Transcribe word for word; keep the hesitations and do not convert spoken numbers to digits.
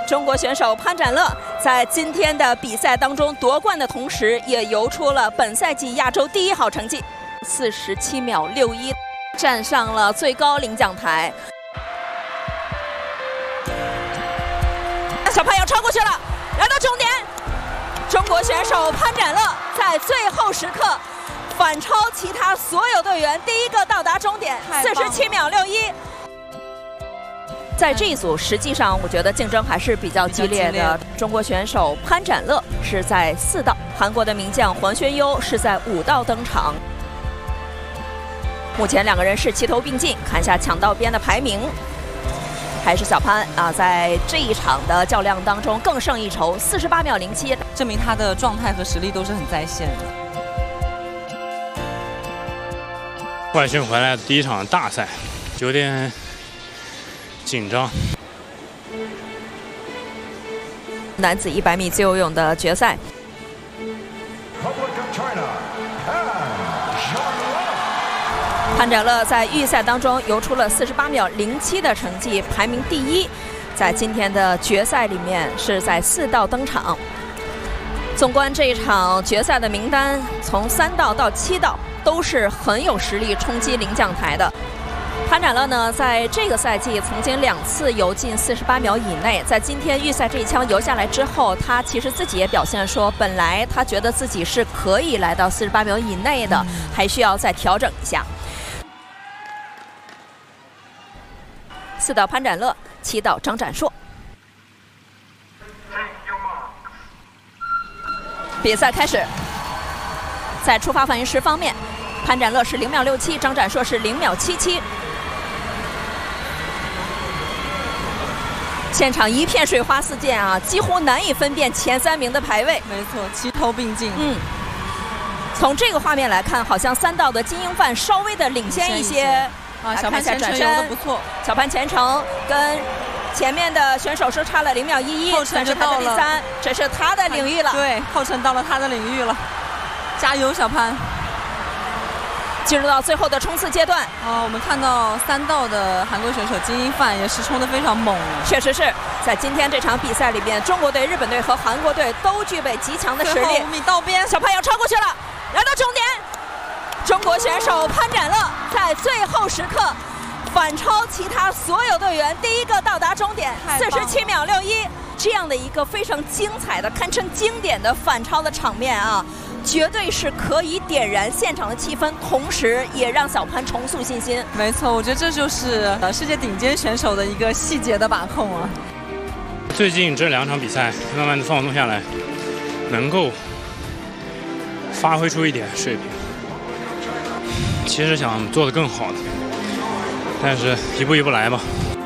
中国选手潘展乐在今天的比赛当中夺冠的同时，也游出了本赛季亚洲第一好成绩，四十七秒六一，站上了最高领奖台。小潘要超过去了，来到终点，中国选手潘展乐在最后时刻反超其他所有队员，第一个到达终点，四十七秒六一。在这一组，实际上我觉得竞争还是比较激烈的。中国选手潘展乐是在四道，韩国的名将黄轩优是在五道登场。目前两个人是齐头并进，看一下抢道边的排名，还是小潘啊，在这一场的较量当中更胜一筹，四十八秒零七， 证明他的状态和实力都是很在线的。 外训回来的第一场大赛，有点紧张。 男子一百米自由泳的决赛，潘展乐在预赛当中游出了四十八秒零七的成绩，排名第一。在今天的决赛里面是在四道登场。纵观这一场决赛的名单，从三道到七道都是很有实力冲击领奖台的。潘展乐呢，在这个赛季曾经两次游进四十八秒以内，在今天预赛这一枪游下来之后，他其实自己也表现说，本来他觉得自己是可以来到四十八秒以内的，还需要再调整一下。四道潘展乐，七道张展硕。比赛开始，在出发反应时方面，潘展乐是零秒六七，张展硕是零秒七七。现场一片水花四溅啊，几乎难以分辨前三名的排位。 没错，齐头并进。 嗯，从这个画面来看，好像三道的金英范稍微的领先一些。 啊，小潘前程游得不错。 小潘前程跟前面的选手是差了零秒一一，这是他的第三，这是他的领域了。 对，后程到了他的领域了，加油，小潘！ 进入到最后的冲刺阶段啊，我们看到三道的韩国选手金英范也是冲得非常猛。 确实是在今天这场比赛里边，中国队、日本队和韩国队都具备极强的实力。 五米道边， 小潘要超过去了，来到终点，中国选手潘展乐在最后时刻反超其他所有队员，第一个到达终点，四十七秒六一，这样的一个非常精彩的、堪称经典的反超的场面啊！绝对是可以点燃现场的气氛，同时也让小潘重塑信心。 没错，我觉得这就是呃世界顶尖选手的一个细节的把控啊。 最近这两场比赛，慢慢的放松下来，能够发挥出一点水平。其实想做得更好的，但是一步一步来吧。